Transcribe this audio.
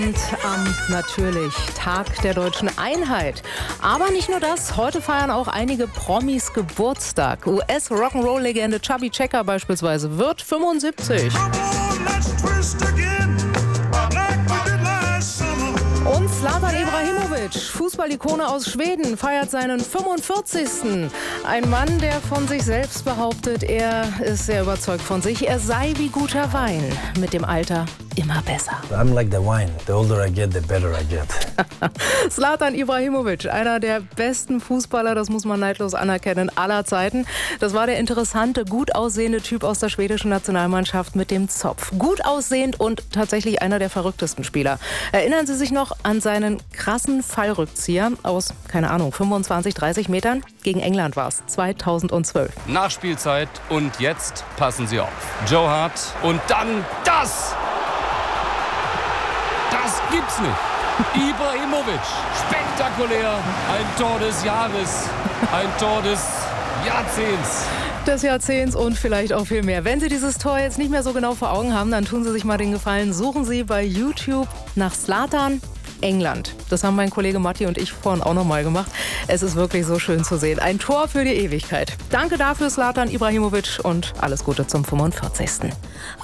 Natürlich Tag der deutschen Einheit. Aber nicht nur das, heute feiern auch einige Promis Geburtstag. US-Rock'n'Roll-Legende Chubby Checker beispielsweise wird 75. Und Zlatan Ibrahimovic, Fußballikone aus Schweden, feiert seinen 45. Ein Mann, der von sich selbst behauptet, er ist sehr überzeugt von sich, er sei wie guter Wein, mit dem Alter immer besser. I'm like the wine. The older I get, the better I get. Zlatan Ibrahimovic, einer der besten Fußballer, das muss man neidlos anerkennen, aller Zeiten. Das war der interessante, gut aussehende Typ aus der schwedischen Nationalmannschaft mit dem Zopf. Gut aussehend und tatsächlich einer der verrücktesten Spieler. Erinnern Sie sich noch an seinen krassen Fallrückzieher aus, keine Ahnung, 25, 30 Metern? Gegen England war es, 2012. Nachspielzeit und jetzt passen Sie auf. Joe Hart und dann das! Das gibt's nicht. Ibrahimovic, spektakulär, ein Tor des Jahres, ein Tor des Jahrzehnts. Des Jahrzehnts und vielleicht auch viel mehr. Wenn Sie dieses Tor jetzt nicht mehr so genau vor Augen haben, dann tun Sie sich mal den Gefallen, suchen Sie bei YouTube nach Zlatan England. Das haben mein Kollege Matti und ich vorhin auch nochmal gemacht. Es ist wirklich so schön zu sehen. Ein Tor für die Ewigkeit. Danke dafür, Zlatan Ibrahimovic, und alles Gute zum 45.